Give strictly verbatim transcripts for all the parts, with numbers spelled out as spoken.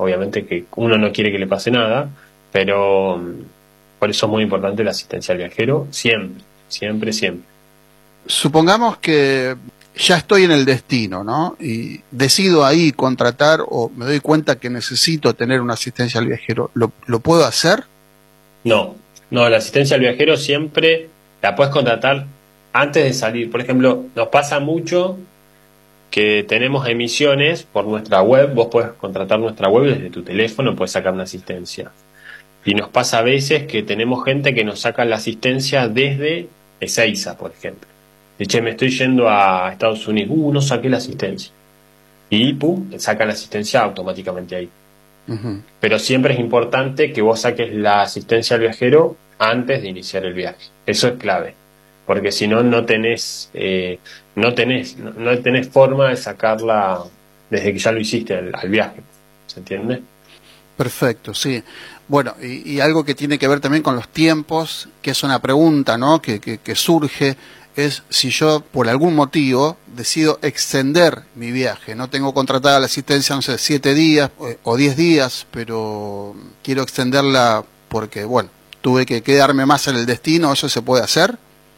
obviamente que uno no quiere que le pase nada, pero por eso es muy importante la asistencia al viajero, siempre, siempre, siempre. Supongamos que ya estoy en el destino, ¿no? Y decido ahí contratar o me doy cuenta que necesito tener una asistencia al viajero. ¿Lo, lo puedo hacer? No, no, la asistencia al viajero siempre la puedes contratar antes de salir. Por ejemplo, nos pasa mucho que tenemos emisiones por nuestra web. Vos podés contratar nuestra web desde tu teléfono, podés sacar una asistencia. Y nos pasa a veces que tenemos gente que nos saca la asistencia desde Ezeiza, por ejemplo. De che, me estoy yendo a Estados Unidos, uh, no saqué la asistencia. Y pum, sacan la asistencia automáticamente ahí. Uh-huh. Pero siempre es importante que vos saques la asistencia al viajero antes de iniciar el viaje. Eso es clave. Porque si no, no tenés, eh, no tenés, no, no tenés forma de sacarla desde que ya lo hiciste al, al viaje. ¿Se entiende? Perfecto, sí. Bueno, y, y algo que tiene que ver también con los tiempos, que es una pregunta, ¿no?, que, que, que surge, es si yo por algún motivo decido extender mi viaje. No tengo contratada la asistencia, no sé, siete días o diez días, pero quiero extenderla porque, bueno, tuve que quedarme más en el destino. ¿Eso se puede hacer?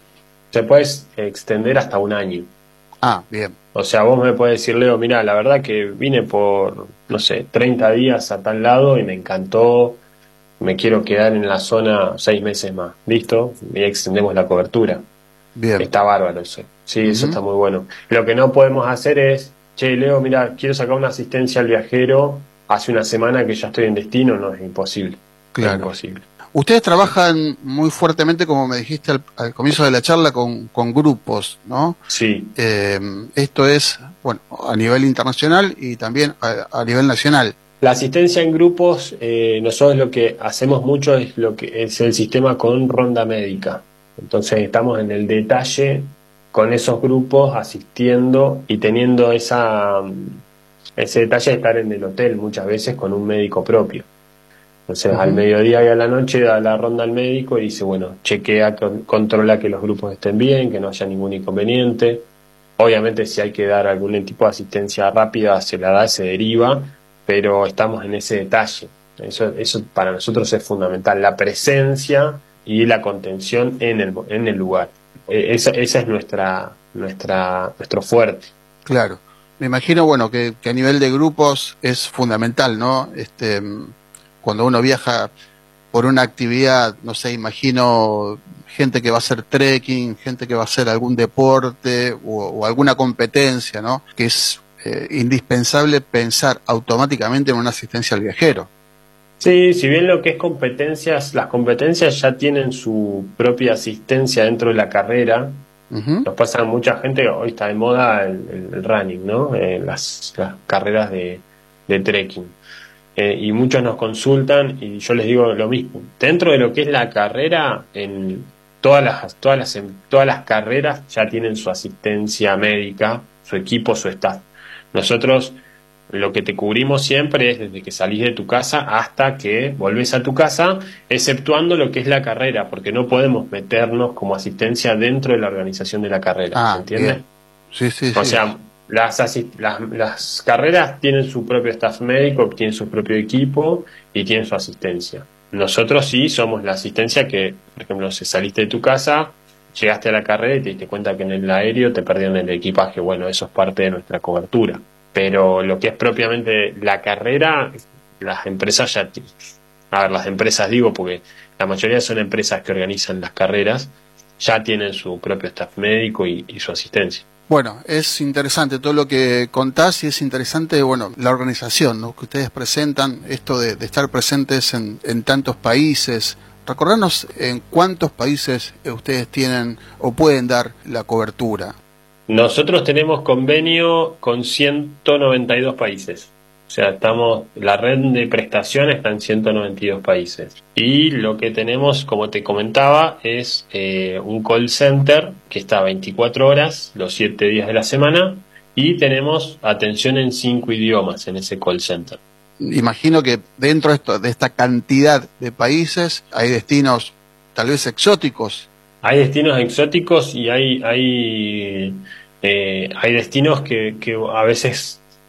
Se puede extender hasta un año. Ah, bien. O sea, vos me podés decir, Leo, mira, la verdad que vine por, no sé, treinta días a tal lado y me encantó, me quiero quedar en la zona seis meses más. ¿Listo? Y extendemos la cobertura. Bien. Está bárbaro eso. Sí, uh-huh. Eso está muy bueno. Lo que no podemos hacer es, che, Leo, mira, quiero sacar una asistencia al viajero, hace una semana que ya estoy en destino. No, es imposible. Claro. Es imposible. Ustedes trabajan muy fuertemente, como me dijiste al, al comienzo de la charla, con, con grupos, ¿no? Sí. Eh, esto es, bueno, a nivel internacional y también a, a nivel nacional. La asistencia en grupos, eh, nosotros lo que hacemos mucho es lo que es el sistema con ronda médica. Entonces estamos en el detalle con esos grupos asistiendo y teniendo esa ese detalle de estar en el hotel muchas veces con un médico propio. Entonces uh-huh. Al mediodía y a la noche da la ronda al médico y dice, bueno, chequea, controla que los grupos estén bien, que no haya ningún inconveniente. Obviamente si hay que dar algún tipo de asistencia rápida se la da, se deriva, pero estamos en ese detalle. Eso, eso para nosotros es fundamental, la presencia y la contención en el, en el lugar. Esa, esa es nuestra, nuestra, nuestro fuerte. Claro. Me imagino, bueno, que, que a nivel de grupos es fundamental, ¿no? Este... Cuando uno viaja por una actividad, no sé, imagino gente que va a hacer trekking, gente que va a hacer algún deporte o, o alguna competencia, ¿no? Que es eh, indispensable pensar automáticamente en una asistencia al viajero. Sí, si bien lo que es competencias, las competencias ya tienen su propia asistencia dentro de la carrera. Uh-huh. Nos pasa a mucha gente, hoy está de moda el, el, el running, ¿no? Eh, las, las carreras de, de trekking. Eh, y muchos nos consultan y yo les digo lo mismo. Dentro de lo que es la carrera, en todas las, todas las, en todas las carreras ya tienen su asistencia médica, su equipo, su staff. Nosotros lo que te cubrimos siempre es desde que salís de tu casa hasta que volvés a tu casa, exceptuando lo que es la carrera, porque no podemos meternos como asistencia dentro de la organización de la carrera. Ah, ¿se entiende? Bien. Sí, sí, o sí. sea, Las, las, las carreras tienen su propio staff médico, tienen su propio equipo y tienen su asistencia. Nosotros sí somos la asistencia que, por ejemplo, si saliste de tu casa, llegaste a la carrera y te diste cuenta que en el aéreo te perdieron el equipaje. Bueno, eso es parte de nuestra cobertura. Pero lo que es propiamente la carrera, las empresas ya tienen. A ver, las empresas digo porque la mayoría son empresas que organizan las carreras, ya tienen su propio staff médico y, y su asistencia. Bueno, es interesante todo lo que contás y es interesante, bueno, la organización, ¿no?, que ustedes presentan, esto de, de estar presentes en, en tantos países. Recordarnos en cuántos países ustedes tienen o pueden dar la cobertura. Nosotros tenemos convenio con ciento noventa y dos países. O sea, estamos, la red de prestaciones está en ciento noventa y dos países. Y lo que tenemos, como te comentaba, es eh, un call center que está veinticuatro horas, los siete días de la semana, y tenemos atención en cinco idiomas en ese call center. Imagino que dentro de, esto, de esta cantidad de países hay destinos tal vez exóticos. Hay destinos exóticos y hay, hay, eh, hay destinos que, que a veces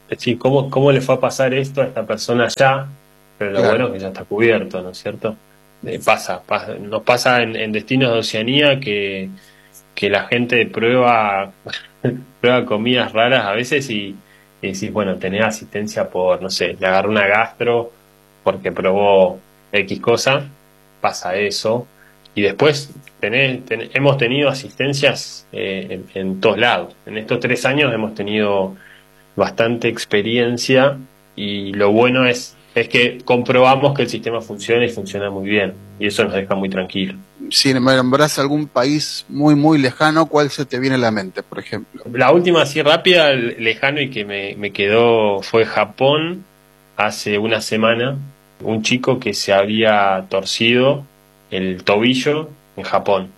Es decir, ¿cómo, cómo le fue a pasar esto a esta persona ya? Pero lo Claro. bueno es que ya está cubierto, ¿no es cierto? Eh, pasa, pasa, nos pasa en, en destinos de Oceanía que, que la gente prueba, prueba comidas raras a veces y, y decís, bueno, tenés asistencia por, no sé, le agarró una gastro porque probó X cosa, pasa eso. Y después tenés, ten- hemos tenido asistencias eh, en, en todos lados. En estos tres años hemos tenido bastante experiencia y lo bueno es, es que comprobamos que el sistema funciona y funciona muy bien. Y eso nos deja muy tranquilos. Si me nombrás algún país muy, muy lejano, ¿cuál se te viene a la mente, por ejemplo? La última así rápida, el- lejano y que me, me quedó fue Japón hace una semana. Un chico que se había torcido el tobillo en Japón.